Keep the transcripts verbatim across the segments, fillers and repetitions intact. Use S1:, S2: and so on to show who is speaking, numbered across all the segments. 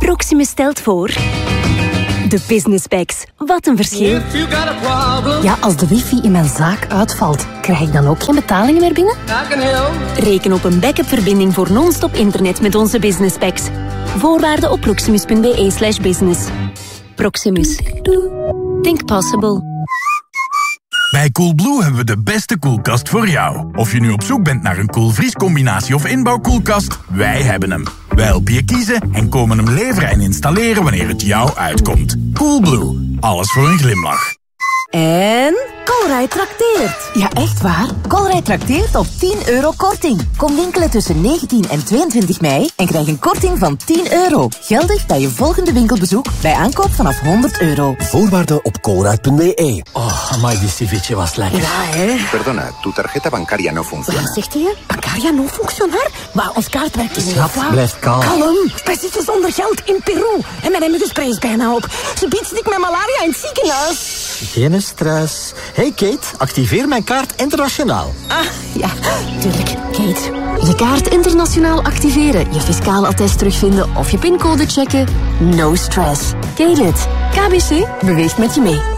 S1: Proximus stelt voor... De Business Packs. Wat een verschil.
S2: Ja, als de wifi in mijn zaak uitvalt, krijg ik dan ook geen betalingen meer binnen?
S1: Reken op een backup-verbinding voor non-stop internet met onze Business Packs. Voorwaarden op proximus.be slash business. Proximus. Think possible.
S3: Bij Coolblue hebben we de beste koelkast voor jou. Of je nu op zoek bent naar een koelvriescombinatie of inbouwkoelkast, wij hebben hem. Wij helpen je kiezen en komen hem leveren en installeren wanneer het jou uitkomt. Coolblue, alles voor een glimlach.
S2: En Colruyt trakteert. Ja, echt waar. Colruyt trakteert op tien euro korting. Kom winkelen tussen negentien en tweeëntwintig mei en krijg een korting van tien euro. Geldig bij je volgende winkelbezoek bij aankoop vanaf honderd euro.
S4: Voorwaarden op colruyt punt be. Oh, amai, die ceviche was lekker.
S2: Ja, hè.
S5: Perdona, tu tarjeta bancaria no funciona.
S2: Wat zegt hij? Bancaria no funcionar? Maar ons kaart werkt niet.
S4: Schat, blijf kalm.
S2: Kalm. Wij zitten zonder geld in Peru. En mijn muggenspray is bijna op. Ze biedt zit ik met malaria in het ziekenhuis.
S4: Geen stress. Hey Kate, activeer mijn kaart internationaal.
S2: Ah, ja, tuurlijk. Kate.
S1: Je kaart internationaal activeren, je fiscaal attest terugvinden of je pincode checken. No stress. Kate. K B C beweegt met je mee.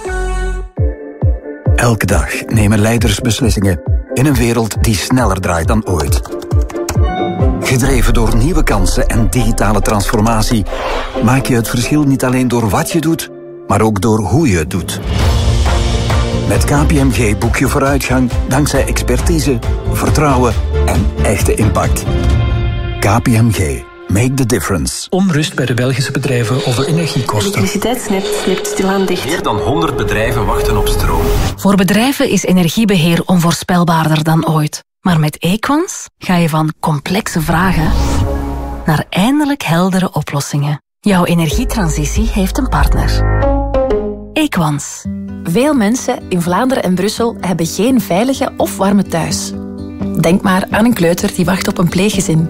S6: Elke dag nemen leiders beslissingen in een wereld die sneller draait dan ooit. Gedreven door nieuwe kansen en digitale transformatie maak je het verschil niet alleen door wat je doet, maar ook door hoe je het doet. Met K P M G boek je vooruitgang dankzij expertise, vertrouwen en echte impact. K P M G. Make the difference.
S7: Onrust bij de Belgische bedrijven over energiekosten.
S8: Elektriciteitsnet slipt stilaan dicht.
S9: Meer dan honderd bedrijven wachten op stroom.
S1: Voor bedrijven is energiebeheer onvoorspelbaarder dan ooit. Maar met Equans ga je van complexe vragen naar eindelijk heldere oplossingen. Jouw energietransitie heeft een partner. Equans.
S2: Veel mensen in Vlaanderen en Brussel hebben geen veilige of warme thuis. Denk maar aan een kleuter die wacht op een pleeggezin.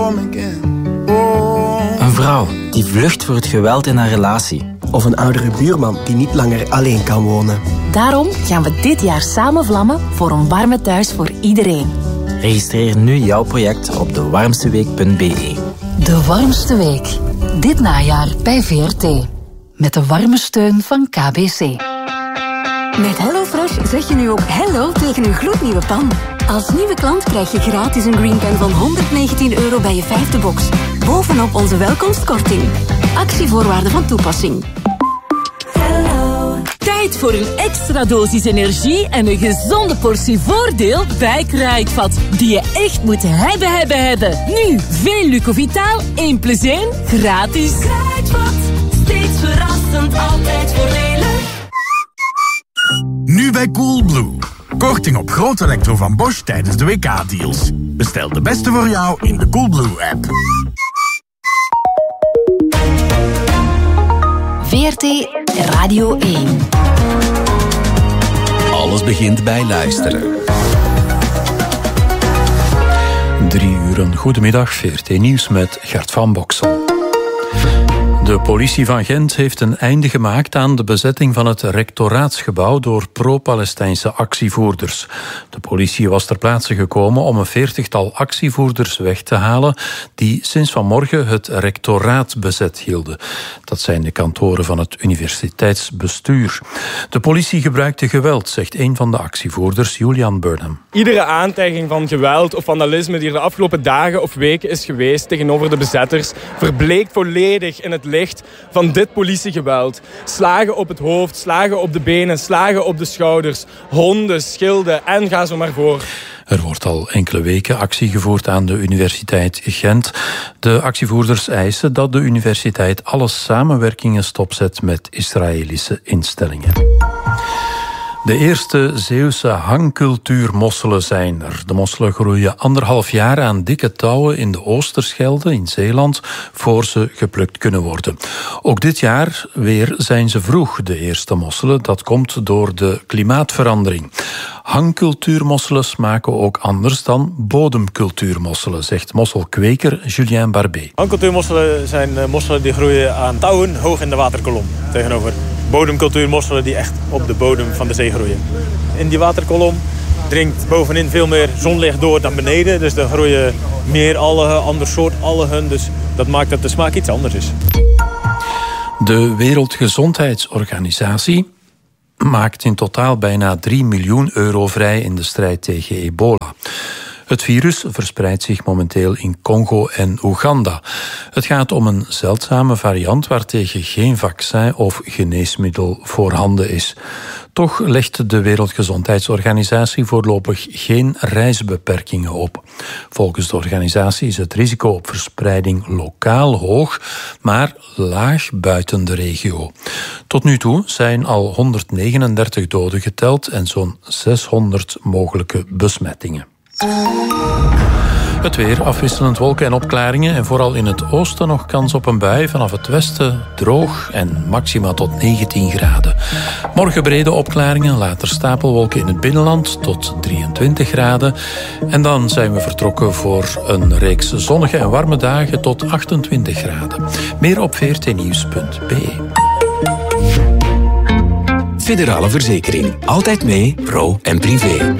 S10: Een vrouw die vlucht voor het geweld in haar relatie.
S4: Of een oudere buurman die niet langer alleen kan wonen.
S2: Daarom gaan we dit jaar samen vlammen voor een warme thuis voor iedereen.
S10: Registreer nu jouw project op de warmste week punt be.
S11: De Warmste Week. Dit najaar bij V R T. Met de warme steun van K B C.
S1: Met HelloFresh zeg je nu ook hello tegen een gloednieuwe pan. Als nieuwe klant krijg je gratis een Green Pan van honderdnegentien euro bij je vijfde box. Bovenop onze welkomstkorting. Actievoorwaarden van toepassing.
S12: Hello. Tijd voor een extra dosis energie en een gezonde portie voordeel bij Kruidvat. Die je echt moet hebben, hebben, hebben. Nu, veel Lucovitaal, één plus één, gratis.
S13: Kruidvat, steeds verrassend, altijd voordelig.
S3: Nu bij Coolblue. Korting op groot elektro van Bosch tijdens de W K-deals. Bestel de beste voor jou in de Coolblue-app.
S11: V R T Radio één.
S14: Alles begint bij luisteren.
S15: Drie uur een goedemiddag, V R T Nieuws met Gert van Boksel. De politie van Gent heeft een einde gemaakt aan de bezetting van het rectoraatsgebouw door pro-Palestijnse actievoerders. De politie was ter plaatse gekomen om een veertigtal actievoerders weg te halen die sinds vanmorgen het rectoraat bezet hielden. Dat zijn de kantoren van het universiteitsbestuur. De politie gebruikte geweld, zegt een van de actievoerders, Julian Burnham.
S16: Iedere aantijging van geweld of vandalisme die er de afgelopen dagen of weken is geweest tegenover de bezetters verbleekt volledig in het licht van dit politiegeweld. Slagen op het hoofd, slagen op de benen, slagen op de schouders, honden, schilden en ga zo maar voor.
S15: Er wordt al enkele weken actie gevoerd aan de Universiteit Gent. De actievoerders eisen dat de universiteit alle samenwerkingen stopzet met Israëlische instellingen. De eerste Zeeuwse hangcultuurmosselen zijn er. De mosselen groeien anderhalf jaar aan dikke touwen in de Oosterschelde in Zeeland voor ze geplukt kunnen worden. Ook dit jaar weer zijn ze vroeg, de eerste mosselen. Dat komt door de klimaatverandering. Hangcultuurmosselen smaken ook anders dan bodemcultuurmosselen, zegt mosselkweker Julien Barbé.
S17: Hangcultuurmosselen zijn mosselen die groeien aan touwen hoog in de waterkolom. Tegenover bodemcultuurmosselen die echt op de bodem van de zee groeien. In die waterkolom dringt bovenin veel meer zonlicht door dan beneden. Dus er groeien meer algen, ander soort algen. Dus dat maakt dat de smaak iets anders is.
S15: De Wereldgezondheidsorganisatie maakt in totaal bijna drie miljoen euro vrij in de strijd tegen ebola. Het virus verspreidt zich momenteel in Congo en Oeganda. Het gaat om een zeldzame variant waartegen geen vaccin of geneesmiddel voorhanden is. Toch legt de Wereldgezondheidsorganisatie voorlopig geen reisbeperkingen op. Volgens de organisatie is het risico op verspreiding lokaal hoog, maar laag buiten de regio. Tot nu toe zijn al honderdnegenendertig doden geteld en zo'n zeshonderd mogelijke besmettingen. Het weer, afwisselend wolken en opklaringen en vooral in het oosten nog kans op een bui. Vanaf het westen droog en maxima tot negentien graden. Morgen brede opklaringen, later stapelwolken in het binnenland tot drieëntwintig graden. En dan zijn we vertrokken voor een reeks zonnige en warme dagen tot achtentwintig graden. Meer op v r t nieuws punt b e.
S14: Federale Verzekering. Altijd mee, pro en privé.